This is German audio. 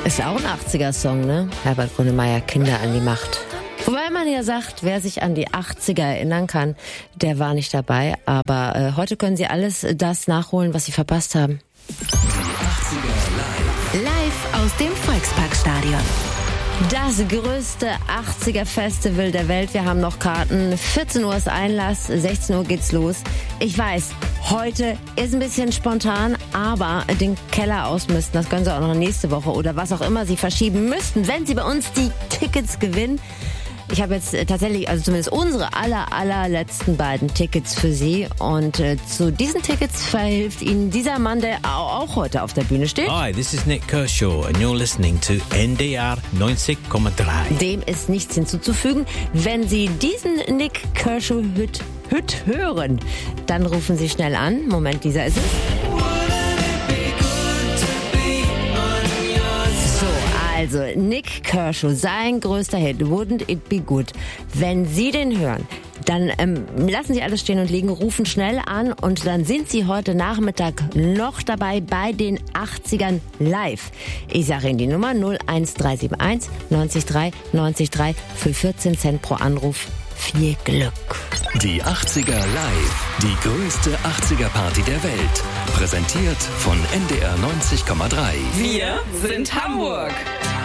Ist auch ein 80er-Song, ne? Herbert Grönemeyer, Kinder an die Macht. Wobei man ja sagt, wer sich an die 80er erinnern kann, der war nicht dabei. Aber heute können Sie alles das nachholen, was Sie verpasst haben. Die 80er Live aus dem Volksparkstadion. Das größte 80er-Festival der Welt. Wir haben noch Karten. 14 Uhr ist Einlass, 16 Uhr geht's los. Ich weiß, heute ist ein bisschen spontan, aber den Keller ausmisten, das können Sie auch noch nächste Woche oder was auch immer Sie verschieben müssten, wenn Sie bei uns die Tickets gewinnen. Ich habe jetzt tatsächlich, also zumindest unsere allerletzten beiden Tickets für Sie. Und zu diesen Tickets verhilft Ihnen dieser Mann, der auch heute auf der Bühne steht. Hi, this is Nick Kershaw and you're listening to NDR 90,3. Dem ist nichts hinzuzufügen. Wenn Sie diesen Nick Kershaw Hüt hören, dann rufen Sie schnell an. Moment, dieser ist es. Also, Nick Kershaw, sein größter Hit, Wouldn't It Be Good. Wenn Sie den hören, dann lassen Sie alles stehen und liegen, rufen schnell an und dann sind Sie heute Nachmittag noch dabei bei den 80ern live. Ich sage Ihnen die Nummer 01371 903 903 für 14 Cent pro Anruf. Viel Glück. Die 80er live, die größte 80er Party der Welt. Präsentiert von NDR 90,3. Wir sind Hamburg.